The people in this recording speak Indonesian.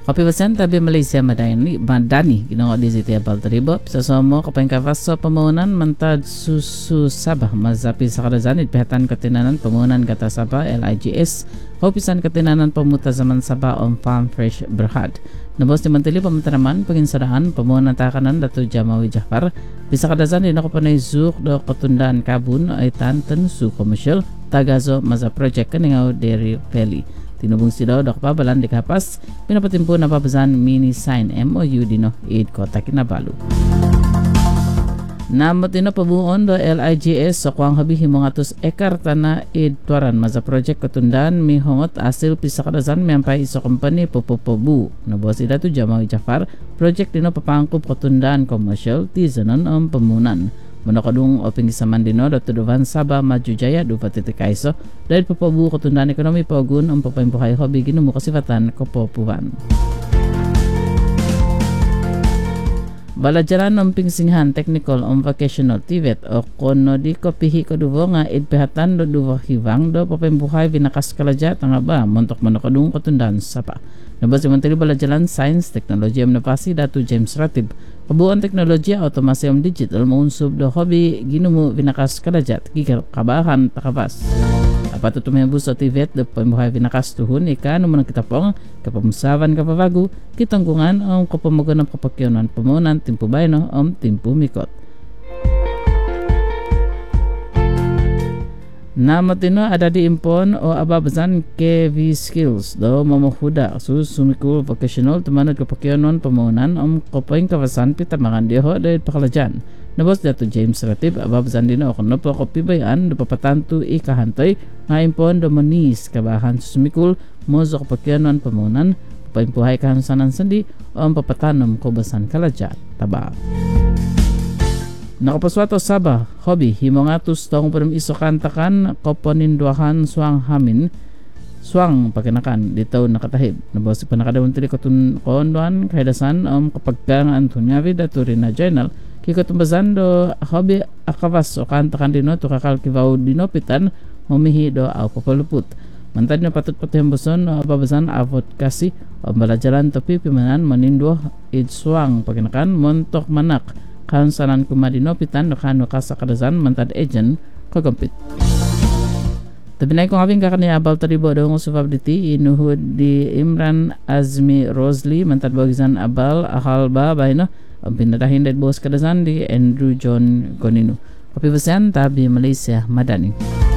Kopi pesan tabi Malaysia madani ginoo di City Abal Tribo sa somo kapeng kavaso pamunan mantad susu Sabah mazapi sa kadazanit pihatan katinanan pamunan kata Sabah LIGS kopisan katinanan pamuta zaman Sabah on Farm Fresh Berhad. Nabos di Mantili pamantanaman panginsadaan pamunan takanan Datu Jamawi Jafar bisa kadazan din ako panay zuk do katundaan kabun ay tantan su komersyal tagazo maza project kaningaw Dairy Valley. Tinubong si daw pabalan di kapas pinapatimpo na pabasan mini sign MOU dino 8 Kota Kinabalu. Namot na pabuon do LIGS sa kuang habi himongatos ekar tana tuaran maza project katundaan mi hongot asil pisa kadazan mempay iso company popopobu. Nabos ida tu Jamawi Jafar project dino papangkup katundaan commercial tizanon ang pamunan. Manakadung oping saman dino Dr. Dovan Sabah Maju Jaya dupa titikaiso dahil papabu katundaan ekonomi pagun ang papayampuhay hobi ginumo kasifatan kapopuan. Balajaran ng pingsinghan technical on vocational TVET o kono di ko pihi ko duvo nga idpehatan do duvo hivang do papayampuhay binakas kalaja tanga ba montok manakadung katundaan sapa. Nabas yung tili balajaran science technology am napasi Datu James Ratib kabuan teknolohiya otomasi am digital maunsub do hobi ginumo binakas kadajat gigar kabahan takabas. Apat tumebus sa TVET do pambuhay binakas tuhun ika no man kitapong kapamusavan kapabago kitanggungan ang kapamagan ng kapakyonan pamunan timpo bayno am timpo mikot. Namatino ada di impon o ababasan KV skills do mamuhuda sumikul vocational tumanad kapakyonon pamunan ang kapaing kawasan pitamangan diho dahil pakalajan. Nabos Datu James Ratib ababasan din o kano po kapibayan do papatanto ikahantay nga impon do manis kabahan sumikul mo sa kapakyonon pamunan paimpuhay kahansanan sandi o ang papatanom kubasan kalajat taba. Nakapaswato Sabah hobi himongatus tong perm iso kantakan koponinduahan suang hamin suang pagkanakan dito nakatahib nabos panakadawon tili kotun konduan kahidasan kapagka nga Antonyavi Datu Rina Journal kikotumbasan do hobi akawas o kantakan dino to kakal kivaw dinopitan humihi do aw papaluput mantad na patut patihemboson o ababasan avot kasi o balajaran topi pimanan maninduah idsuang pagkanakan montok manak kansanan kumadinopitan no kano kasakadazan mantad agent kagampit. Tabinay kong abing kakaniya abal taribo daw ng usufabditi inuhud di Imran Azmi Rosli mantad bagizan abal ahalba bayno ang pinadahin dahil bos kadazan di Andrew John Gonino. Kapibasan tabi Malaysia madani.